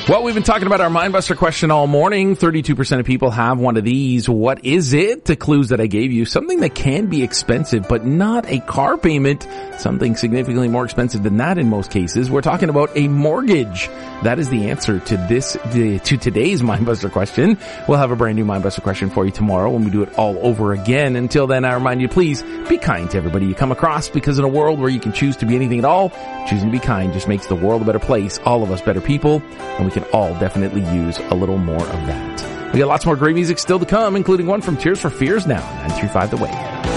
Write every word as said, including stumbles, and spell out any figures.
Well, we've been talking about our Mindbuster question all morning. thirty-two percent of people have one of these. What is it? The clues that I gave you. Something that can be expensive, but not a car payment. Something significantly more expensive than that in most cases. We're talking about a mortgage. That is the answer to this, to today's Mindbuster question. We'll have a brand new Mindbuster question for you tomorrow when we do it all over again. Until then, I remind you, please be kind to everybody you come across, because in a world where you can choose to be anything at all, choosing to be kind just makes the world a better place, all of us better people, and we can all definitely use a little more of that. We got lots more great music still to come, including one from Tears for Fears now, nine three five The Wave.